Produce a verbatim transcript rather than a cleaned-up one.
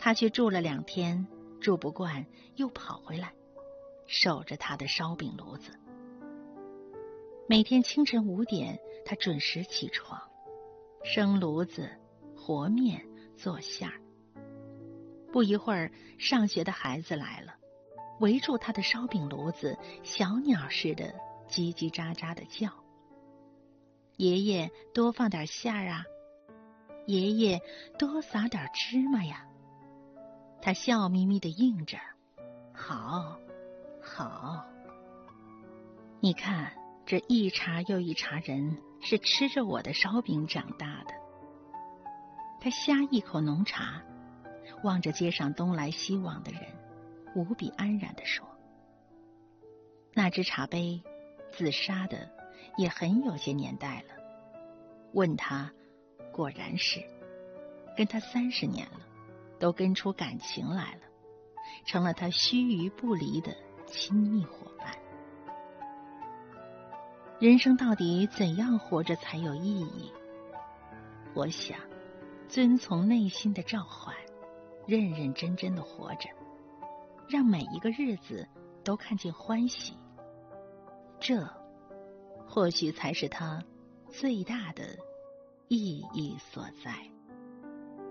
他去住了两天，住不惯又跑回来，守着他的烧饼炉子。每天清晨五点，他准时起床，生炉子、和面、做馅儿。不一会儿，上学的孩子来了，围住他的烧饼炉子，小鸟似的叽叽喳喳的叫。爷爷多放点馅儿啊，爷爷多撒点芝麻呀。他笑眯眯的应着，好，好。你看，这一茬又一茬人是吃着我的烧饼长大的。他呷一口浓茶，望着街上东来西往的人，无比安然地说：那只茶杯自杀的也很有些年代了。问他，果然是，跟他三十年了，都跟出感情来了，成了他须臾不离的亲密伙伴。人生到底怎样活着才有意义？我想，遵从内心的召唤，认认真真的活着，让每一个日子都看见欢喜，这或许才是它最大的意义所在。